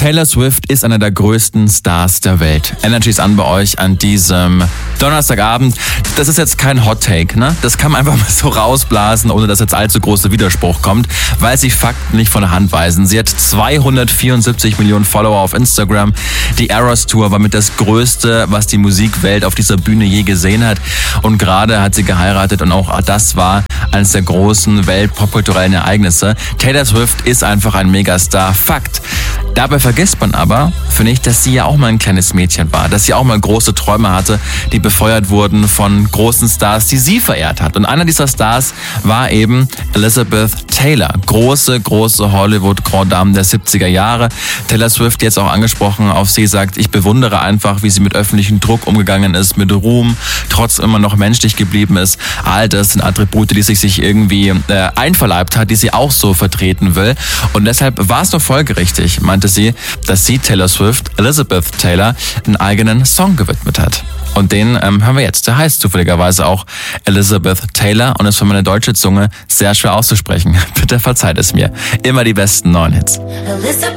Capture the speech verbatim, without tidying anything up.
Taylor Swift ist einer der größten Stars der Welt. Energy ist an bei euch an diesem Donnerstagabend. Das ist jetzt kein Hot Take, ne? Das kann man einfach mal so rausblasen, ohne dass jetzt allzu großer Widerspruch kommt, weil sich Fakten nicht von der Hand weisen. Sie hat zweihundertvierundsiebzig Millionen Follower auf Instagram. Die Eras Tour war mit das Größte, was die Musikwelt auf dieser Bühne je gesehen hat. Und gerade hat sie geheiratet und auch das war eines der großen weltpopkulturellen Ereignisse. Taylor Swift ist einfach ein Megastar. Fakt. Dabei vergisst man aber, finde ich, dass sie ja auch mal ein kleines Mädchen war, dass sie auch mal große Träume hatte, die befeuert wurden von großen Stars, die sie verehrt hat. Und einer dieser Stars war eben Elizabeth Taylor, große, große Hollywood-Grand Dame der siebziger Jahre. Taylor Swift jetzt auch angesprochen auf sie, sagt, ich bewundere einfach, wie sie mit öffentlichem Druck umgegangen ist, mit Ruhm, trotz immer noch menschlich geblieben ist. All das sind Attribute, die sich, sich irgendwie äh, einverleibt hat, die sie auch so vertreten will. Und deshalb war es doch folgerichtig, meinte sie, dass sie Taylor Swift, Elizabeth Taylor, einen eigenen Song gewidmet hat. Und den ähm, hören wir jetzt. Der heißt zufälligerweise auch Elizabeth Taylor und ist für meine deutsche Zunge sehr schwer auszusprechen. Bitte verzeiht es mir. Immer die besten neuen Hits.